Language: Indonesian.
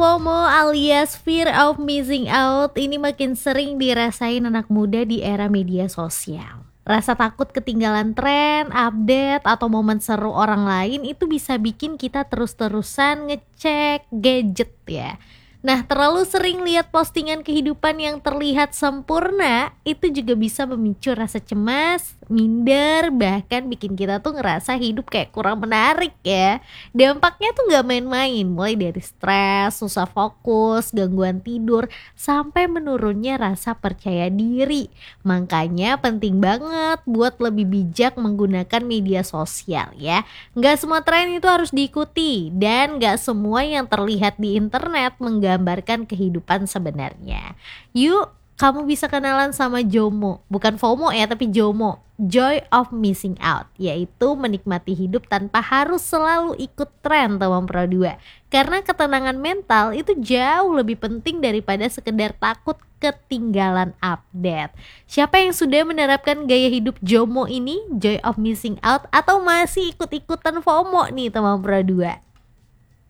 FOMO alias fear of missing out ini makin sering dirasain anak muda di era media sosial. Rasa takut ketinggalan tren, update, atau momen seru orang lain itu bisa bikin kita terus-terusan ngecek gadget ya. Nah, terlalu sering lihat postingan kehidupan yang terlihat sempurna itu juga bisa memicu rasa cemas, minder, bahkan bikin kita tuh ngerasa hidup kayak kurang menarik ya. Dampaknya tuh gak main-main, mulai dari stres, susah fokus, gangguan tidur, sampai menurunnya rasa percaya diri. Makanya penting banget buat lebih bijak menggunakan media sosial ya. Gak semua tren itu harus diikuti, dan gak semua yang terlihat di internet menggambarkan kehidupan sebenarnya. Yuk, kamu bisa kenalan sama JOMO, bukan FOMO ya, tapi JOMO, Joy of Missing Out, yaitu menikmati hidup tanpa harus selalu ikut tren teman Pro 2. Karena ketenangan mental itu jauh lebih penting daripada sekedar takut ketinggalan update. Siapa yang sudah menerapkan gaya hidup JOMO ini, Joy of Missing Out, atau masih ikut-ikutan FOMO nih teman Pro 2?